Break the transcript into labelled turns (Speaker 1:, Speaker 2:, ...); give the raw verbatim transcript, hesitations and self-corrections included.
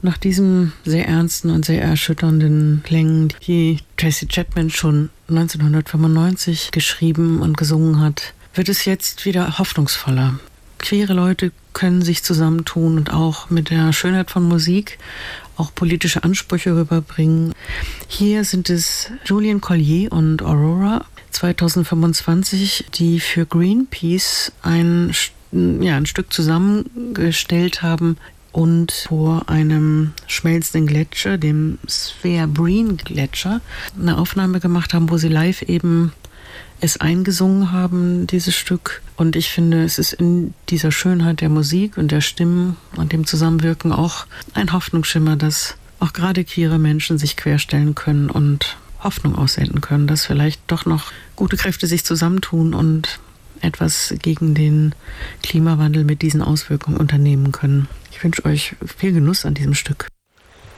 Speaker 1: Nach diesem sehr ernsten und sehr erschütternden Klängen, die Tracy Chapman schon neunzehnhundertfünfundneunzig geschrieben und gesungen hat, wird es jetzt wieder hoffnungsvoller. Queere Leute können sich zusammentun und auch mit der Schönheit von Musik auch politische Ansprüche rüberbringen. Hier sind es Julian Collier und Aurora zweitausendfünfundzwanzig, die für Greenpeace ein, ja, ein Stück zusammengestellt haben und vor einem schmelzenden Gletscher, dem Sphere Breen Gletscher, eine Aufnahme gemacht haben, wo sie live eben es eingesungen haben, dieses Stück. Und ich finde, es ist in dieser Schönheit der Musik und der Stimmen und dem Zusammenwirken auch ein Hoffnungsschimmer, dass auch gerade queere Menschen sich querstellen können und Hoffnung aussenden können, dass vielleicht doch noch gute Kräfte sich zusammentun und etwas gegen den Klimawandel mit diesen Auswirkungen unternehmen können. Ich wünsche euch viel Genuss an diesem Stück.